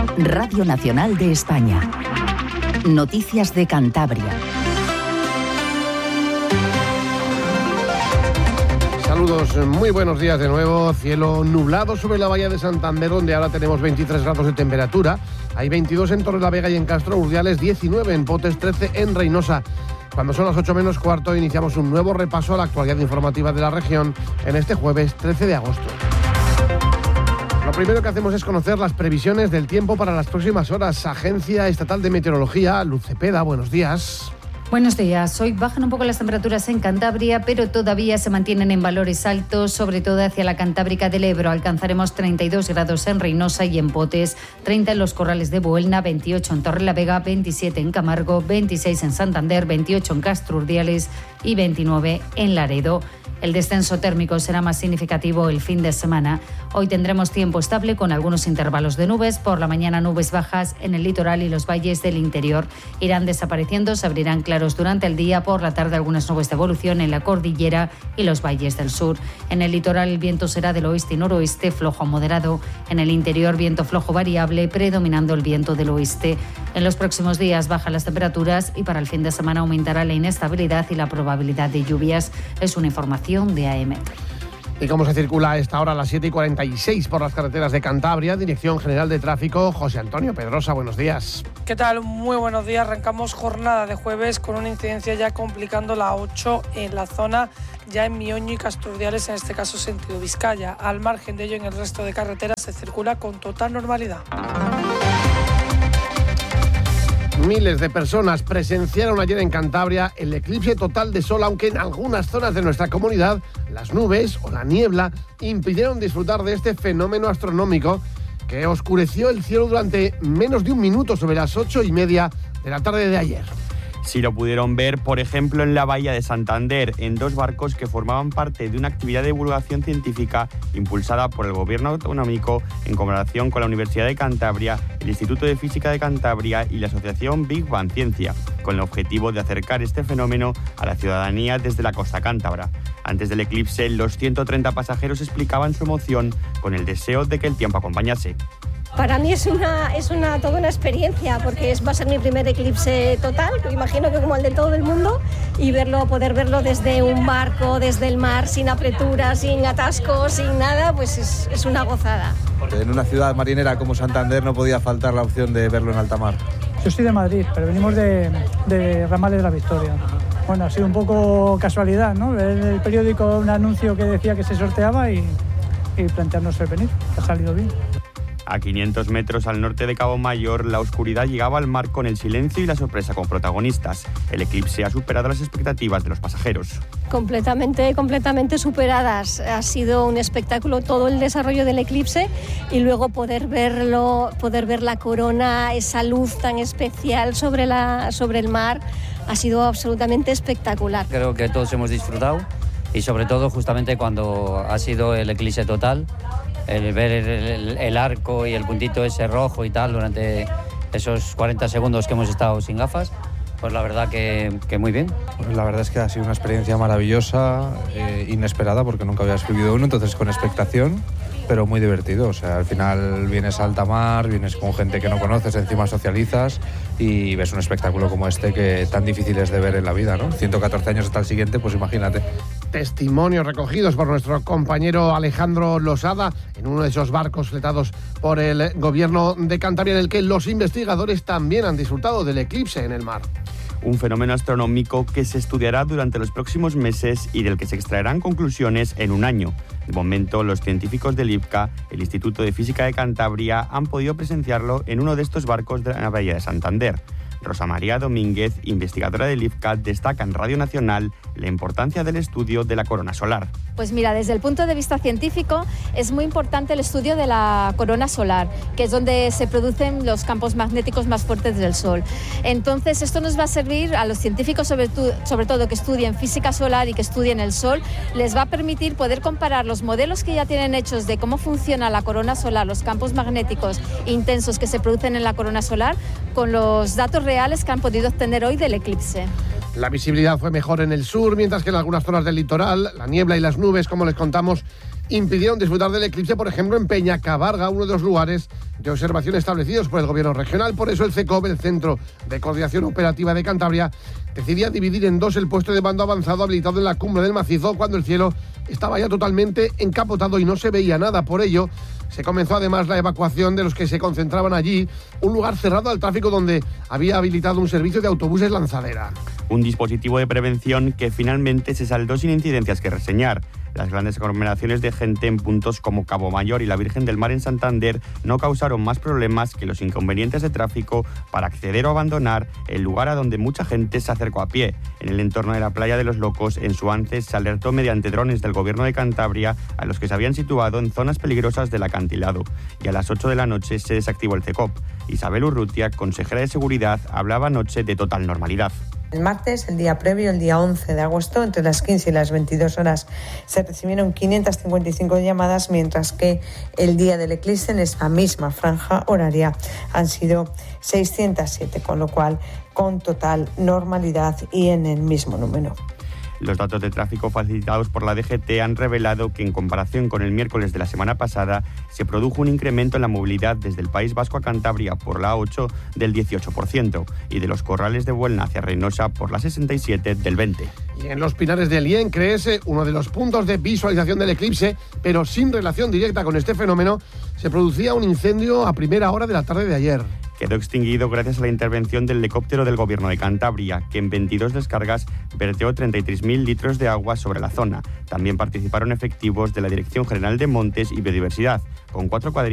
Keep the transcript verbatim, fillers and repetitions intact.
Radio Nacional de España. Noticias de Cantabria. Saludos, muy buenos días de nuevo. Cielo nublado sobre la bahía de Santander, donde ahora tenemos veintitrés grados de temperatura. Hay veintidós en Torrelavega y en Castro Urdiales, diecinueve en Potes, trece en Reynosa. Cuando son las ocho menos cuarto, iniciamos un nuevo repaso a la actualidad informativa de la región en este jueves trece de agosto. Lo primero que hacemos es conocer las previsiones del tiempo para las próximas horas. Agencia Estatal de Meteorología, Luz Cepeda, buenos días. Buenos días. Hoy bajan un poco las temperaturas en Cantabria, pero todavía se mantienen en valores altos, sobre todo hacia la Cantábrica del Ebro. Alcanzaremos treinta y dos grados en Reynosa y en Potes, treinta en los Corrales de Buelna, veintiocho en Torrelavega, veintisiete en Camargo, veintiséis en Santander, veintiocho en Castro Urdiales y veintinueve en Laredo. El descenso térmico será más significativo el fin de semana. Hoy tendremos tiempo estable con algunos intervalos de nubes. Por la mañana nubes bajas en el litoral y los valles del interior. Irán desapareciendo, se abrirán claros durante el día. Por la tarde algunas nubes de evolución en la cordillera y los valles del sur. En el litoral el viento será del oeste y noroeste, flojo a moderado. En el interior viento flojo variable, predominando el viento del oeste. En los próximos días bajan las temperaturas y para el fin de semana aumentará la inestabilidad y la probabilidad de lluvias. Es una información de A M. ¿Y cómo se circula a esta hora a las siete y cuarenta y seis por las carreteras de Cantabria? Dirección General de Tráfico, José Antonio Pedrosa, buenos días. ¿Qué tal? Muy buenos días. Arrancamos jornada de jueves con una incidencia ya complicando la ocho en la zona, ya en Mioño y Castro Urdiales, en este caso sentido Vizcaya. Al margen de ello, en el resto de carreteras se circula con total normalidad. Miles de personas presenciaron ayer en Cantabria el eclipse total de sol, aunque en algunas zonas de nuestra comunidad las nubes o la niebla impidieron disfrutar de este fenómeno astronómico que oscureció el cielo durante menos de un minuto sobre las ocho y media de la tarde de ayer. Sí lo pudieron ver, por ejemplo, en la bahía de Santander, en dos barcos que formaban parte de una actividad de divulgación científica impulsada por el gobierno autonómico en colaboración con la Universidad de Cantabria, el Instituto de Física de Cantabria y la asociación Big Bang Ciencia, con el objetivo de acercar este fenómeno a la ciudadanía desde la costa cántabra. Antes del eclipse, los ciento treinta pasajeros explicaban su emoción con el deseo de que el tiempo acompañase. Para mí es una es una toda una experiencia porque es, va a ser mi primer eclipse total, que imagino que como el de todo el mundo, y verlo poder verlo desde un barco, desde el mar, sin apretura, sin atascos, sin nada, pues es, es una gozada. En una ciudad marinera como Santander no podía faltar la opción de verlo en alta mar. Yo soy de Madrid, pero venimos de, de Ramales de la Victoria. Bueno, ha sido un poco casualidad, ¿no? Ver en el periódico un anuncio que decía que se sorteaba y, y plantearnos el venir. Ha salido bien. A quinientos metros al norte de Cabo Mayor, la oscuridad llegaba al mar con el silencio y la sorpresa con protagonistas. El eclipse ha superado las expectativas de los pasajeros. Completamente, completamente superadas. Ha sido un espectáculo todo el desarrollo del eclipse y luego poder verlo, poder ver la corona, esa luz tan especial sobre, la, sobre el mar, ha sido absolutamente espectacular. Creo que todos hemos disfrutado y sobre todo justamente cuando ha sido el eclipse total. El ver el, el, el arco y el puntito ese rojo y tal durante esos cuarenta segundos que hemos estado sin gafas, pues la verdad que, que muy bien. Pues la verdad es que ha sido una experiencia maravillosa, eh, inesperada, porque nunca habías vivido uno, entonces con expectación, pero muy divertido. O sea, al final vienes a alta mar, vienes con gente que no conoces, encima socializas y ves un espectáculo como este que tan difícil es de ver en la vida, ¿no? ciento catorce años hasta el siguiente, pues imagínate. Testimonios recogidos por nuestro compañero Alejandro Losada en uno de esos barcos fletados por el gobierno de Cantabria, en el que los investigadores también han disfrutado del eclipse en el mar. Un fenómeno astronómico que se estudiará durante los próximos meses y del que se extraerán conclusiones en un año. De momento, los científicos del I F C A, el Instituto de Física de Cantabria, han podido presenciarlo en uno de estos barcos de la bahía de Santander. Rosa María Domínguez, investigadora del I F C A, destaca en Radio Nacional la importancia del estudio de la corona solar. Pues mira, desde el punto de vista científico es muy importante el estudio de la corona solar, que es donde se producen los campos magnéticos más fuertes del Sol. Entonces esto nos va a servir a los científicos, sobre, tu, sobre todo que estudien física solar y que estudien el Sol, les va a permitir poder comparar los modelos que ya tienen hechos de cómo funciona la corona solar, los campos magnéticos intensos que se producen en la corona solar, con los datos reales que han podido obtener hoy del eclipse. La visibilidad fue mejor en el sur, mientras que en algunas zonas del litoral, la niebla y las nubes, como les contamos, impidieron disfrutar del eclipse, por ejemplo, en Peñacabarga, uno de los lugares de observación establecidos por el gobierno regional. Por eso el CECOP, el Centro de Coordinación Operativa de Cantabria, decidía dividir en dos el puesto de mando avanzado habilitado en la cumbre del macizo cuando el cielo estaba ya totalmente encapotado y no se veía nada. Por ello, se comenzó además la evacuación de los que se concentraban allí, un lugar cerrado al tráfico donde había habilitado un servicio de autobuses lanzadera. Un dispositivo de prevención que finalmente se saldó sin incidencias que reseñar. Las grandes aglomeraciones de gente en puntos como Cabo Mayor y la Virgen del Mar en Santander no causaron más problemas que los inconvenientes de tráfico para acceder o abandonar el lugar a donde mucha gente se acercó a pie. En el entorno de la Playa de los Locos, en Suances, se alertó mediante drones del Gobierno de Cantabria a los que se habían situado en zonas peligrosas del acantilado. Y a las ocho de la noche se desactivó el CECOP. Isabel Urrutia, consejera de Seguridad, hablaba anoche de total normalidad. El martes, el día previo, el día once de agosto, entre las quince y las veintidós horas, se recibieron quinientas cincuenta y cinco llamadas, mientras que el día del eclipse, en esa misma franja horaria, han sido seiscientas siete, con lo cual con total normalidad y en el mismo número. Los datos de tráfico facilitados por la D G T han revelado que en comparación con el miércoles de la semana pasada se produjo un incremento en la movilidad desde el País Vasco a Cantabria por la A ocho del dieciocho por ciento y de los Corrales de Buelna hacia Reynosa por la sesenta y siete del veinte por ciento. Y en los Pinares del Lien, créese, uno de los puntos de visualización del eclipse, pero sin relación directa con este fenómeno, se producía un incendio a primera hora de la tarde de ayer. Quedó extinguido gracias a la intervención del helicóptero del Gobierno de Cantabria, que en veintidós descargas vertió treinta y tres mil litros de agua sobre la zona. También participaron efectivos de la Dirección General de Montes y Biodiversidad, con cuatro cuadrillas